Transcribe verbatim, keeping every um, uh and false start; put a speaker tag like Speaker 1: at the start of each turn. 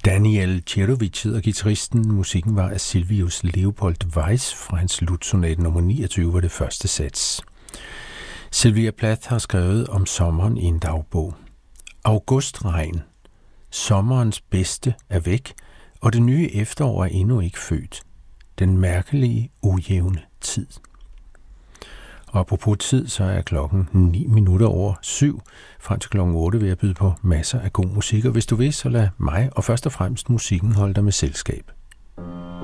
Speaker 1: Daniel Tjedovic hedder guitaristen. Musikken var af Silvius Leopold Weiss fra hans slutsonate nummer niogtyve, var det første sats. Sylvia Plath har skrevet om sommeren i en dagbog. Augustregn. Sommerens bedste er væk, og det nye efterår er endnu ikke født. Den mærkelige, ujævne tid. Og apropos tid, så er klokken ni minutter over syv. Frem til klokken otte vil jeg byde på masser af god musik, og hvis du vil, så lad mig og først og fremmest musikken holde dig med selskab.